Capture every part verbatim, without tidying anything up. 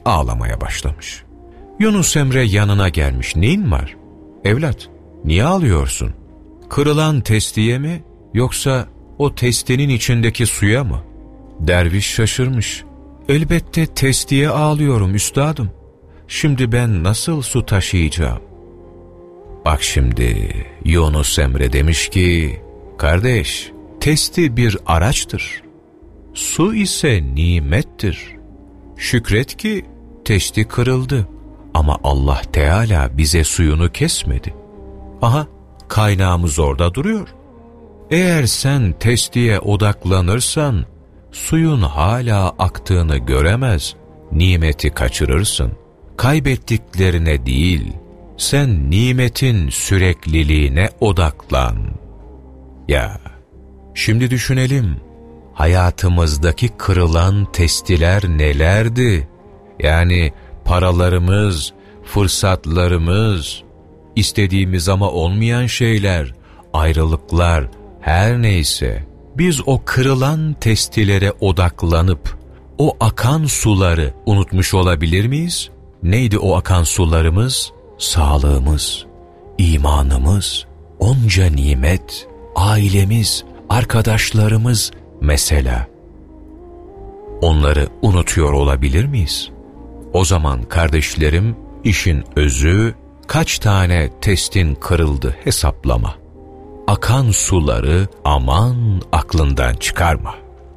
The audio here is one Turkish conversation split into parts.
ağlamaya başlamış. Yunus Emre yanına gelmiş. Neyin var? Evlat, niye ağlıyorsun? Kırılan testiye mi yoksa o testinin içindeki suya mı? Derviş şaşırmış. Elbette testiye ağlıyorum üstadım. Şimdi ben nasıl su taşıyacağım? Bak şimdi Yunus Emre demiş ki, kardeş, testi bir araçtır. Su ise nimettir. Şükret ki testi kırıldı ama Allah Teala bize suyunu kesmedi. Aha, kaynağımız orada duruyor. Eğer sen testiye odaklanırsan suyun hala aktığını göremez, nimeti kaçırırsın. Kaybettiklerine değil, sen nimetin sürekliliğine odaklan. Ya, şimdi düşünelim, hayatımızdaki kırılan testiler nelerdi? Yani paralarımız, fırsatlarımız, istediğimiz ama olmayan şeyler, ayrılıklar, her neyse. Biz o kırılan testilere odaklanıp o akan suları unutmuş olabilir miyiz? Neydi o akan sularımız? Sağlığımız, imanımız, onca nimet, ailemiz, arkadaşlarımız mesela. Onları unutuyor olabilir miyiz? O zaman kardeşlerim, işin özü kaç tane testin kırıldı hesaplama. Akan suları aman aklından çıkarma.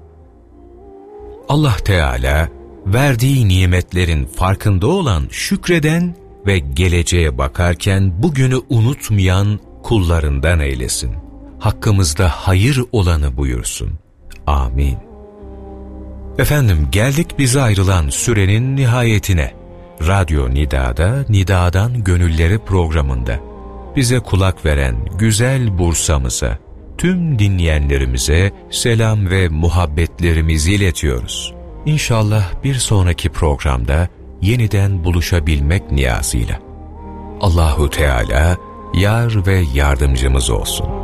Allah Teala verdiği nimetlerin farkında olan, şükreden ve geleceğe bakarken bugünü unutmayan kullarından eylesin. Hakkımızda hayır olanı buyursun. Amin. Efendim, geldik bize ayrılan sürenin nihayetine. Radyo Nida'da, Nida'dan Gönülleri programında bize kulak veren güzel Bursa'mıza, tüm dinleyenlerimize selam ve muhabbetlerimizi iletiyoruz. İnşallah bir sonraki programda yeniden buluşabilmek niyazıyla. Allahu Teala yar ve yardımcımız olsun.